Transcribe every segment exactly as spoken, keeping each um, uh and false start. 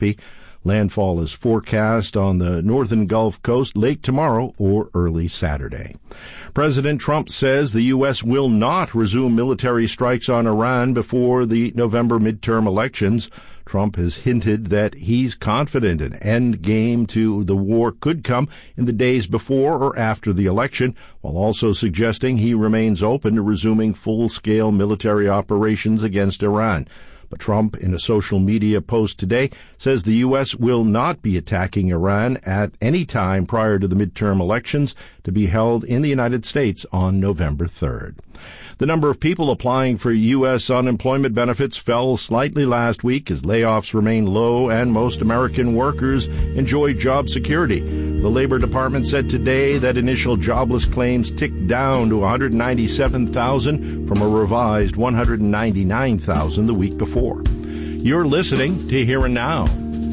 Mississippi. Landfall is forecast on the northern Gulf Coast late tomorrow or early Saturday. President Trump says the U S will not resume military strikes on Iran before the November midterm elections. Trump has hinted that he's confident an end game to the war could come in the days before or after the election, while also suggesting he remains open to resuming full-scale military operations against Iran. But Trump, in a social media post today, says the U S will not be attacking Iran at any time prior to the midterm elections to be held in the United States on November third. The number of people applying for U S unemployment benefits fell slightly last week as layoffs remain low and most American workers enjoy job security. The Labor Department said today that initial jobless claims ticked down to one hundred ninety-seven thousand from a revised one hundred ninety-nine thousand the week before. You're listening to Here and Now.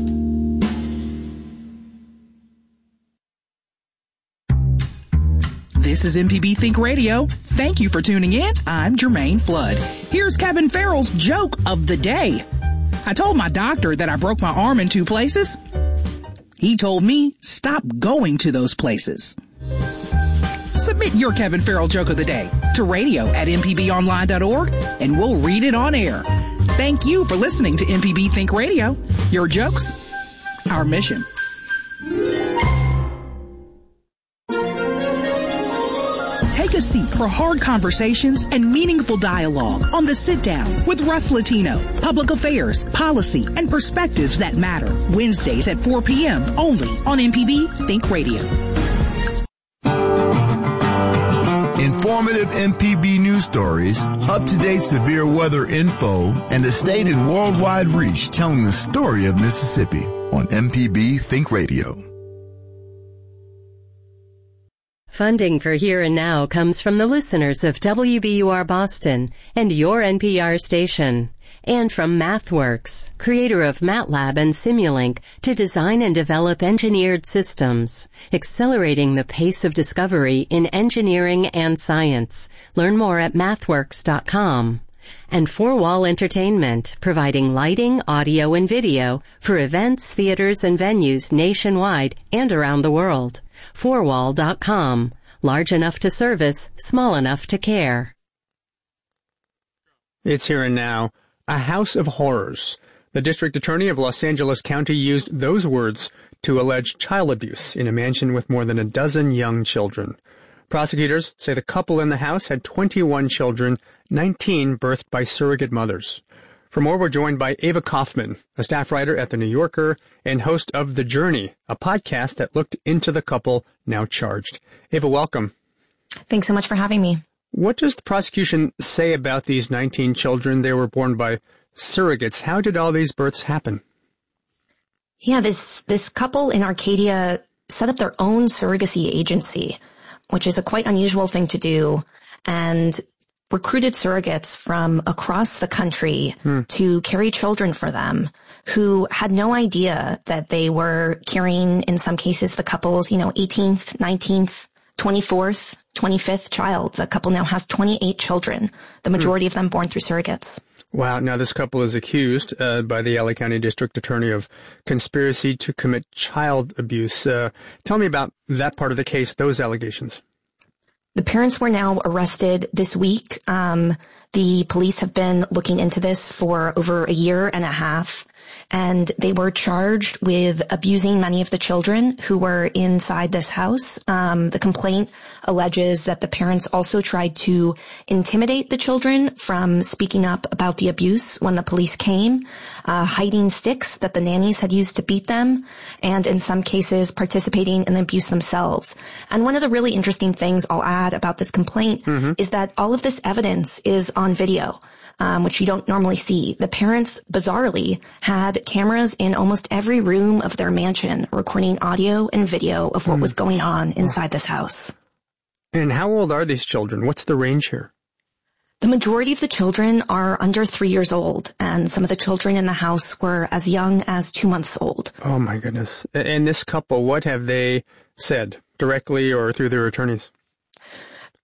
This is M P B Think Radio. Thank you for tuning in. I'm Jermaine Flood. Here's Kevin Farrell's joke of the day. I told my doctor that I broke my arm in two places. He told me, stop going to those places. Submit your Kevin Farrell joke of the day to radio at m p b online dot org and we'll read it on air. Thank you for listening to M P B Think Radio. Your jokes, our mission. Take a seat for hard conversations and meaningful dialogue on The Sit Down with Russ Latino. Public affairs, policy, and perspectives that matter. Wednesdays at four p.m. only on M P B Think Radio. Informative M P B news stories, up-to-date severe weather info, and a state and worldwide reach telling the story of Mississippi on M P B Think Radio. Funding for Here and Now comes from the listeners of W B U R Boston and your N P R station, and from MathWorks, creator of MATLAB and Simulink, to design and develop engineered systems, accelerating the pace of discovery in engineering and science. Learn more at mathworks dot com. And Four Wall Entertainment, providing lighting, audio, and video for events, theaters, and venues nationwide and around the world. four wall dot com. Large enough to service, small enough to care. It's Here and Now. A house of horrors. The district attorney of Los Angeles County used those words to allege child abuse in a mansion with more than a dozen young children. Prosecutors say the couple in the house had twenty-one children, nineteen birthed by surrogate mothers. For more, we're joined by Ava Kaufman, a staff writer at The New Yorker and host of The Journey, a podcast that looked into the couple now charged. Ava, welcome. Thanks so much for having me. What does the prosecution say about these nineteen children? They were born by surrogates. How did all these births happen? Yeah, this, this couple in Arcadia set up their own surrogacy agency, which is a quite unusual thing to do, and recruited surrogates from across the country hmm. to carry children for them who had no idea that they were carrying, in some cases, the couple's, you know, eighteenth, nineteenth, twenty-fourth, twenty-fifth child. The couple now has twenty-eight children, the majority hmm. of them born through surrogates. Wow. Now, this couple is accused uh, by the L A County District Attorney of conspiracy to commit child abuse. Uh, tell me about that part of the case, those allegations. The parents were now arrested this week. Um, the police have been looking into this for over a year and a half, and they were charged with abusing many of the children who were inside this house. Um, the complaint alleges that the parents also tried to intimidate the children from speaking up about the abuse when the police came, uh, hiding sticks that the nannies had used to beat them, and in some cases participating in the abuse themselves. And one of the really interesting things I'll add about this complaint mm-hmm. is that all of this evidence is on video. Um, which you don't normally see. The parents, bizarrely, had cameras in almost every room of their mansion recording audio and video of what mm. was going on inside this house. And how old are these children? What's the range here? The majority of the children are under three years old, and some of the children in the house were as young as two months old. Oh, my goodness. And this couple, what have they said, directly or through their attorneys?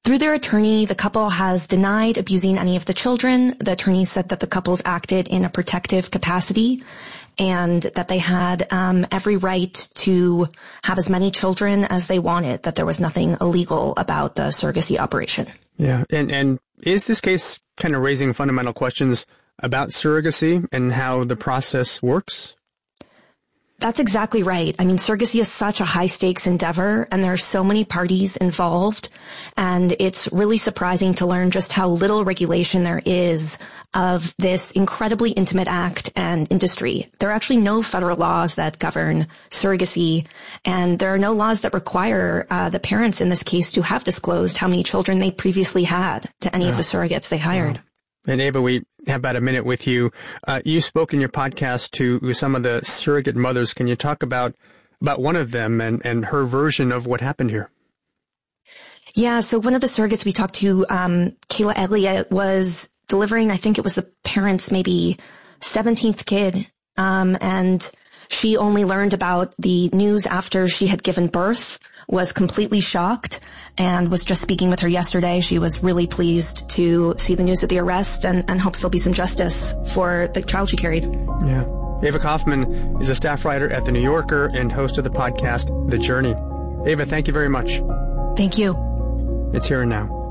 Through their attorney, the couple has denied abusing any of the children. The attorney said that the couples acted in a protective capacity and that they had um, every right to have as many children as they wanted, that there was nothing illegal about the surrogacy operation. Yeah. And, and is this case kind of raising fundamental questions about surrogacy and how the process works? That's exactly right. I mean, surrogacy is such a high-stakes endeavor, and there are so many parties involved, and it's really surprising to learn just how little regulation there is of this incredibly intimate act and industry. There are actually no federal laws that govern surrogacy, and there are no laws that require uh, the parents in this case to have disclosed how many children they previously had to any yeah. of the surrogates they hired. Wow. And Ava, we have about a minute with you. Uh, you spoke in your podcast to some of the surrogate mothers. Can you talk about, about one of them and, and her version of what happened here? Yeah, so one of the surrogates we talked to, um, Kayla Elliott, was delivering, I think it was the parents' maybe seventeenth kid, um, and she only learned about the news after she had given birth, was completely shocked, and was just speaking with her yesterday. She was really pleased to see the news of the arrest and, and hopes there'll be some justice for the child she carried. Yeah. Ava Kaufman is a staff writer at The New Yorker and host of the podcast, The Journey. Ava, thank you very much. Thank you. It's Here and Now.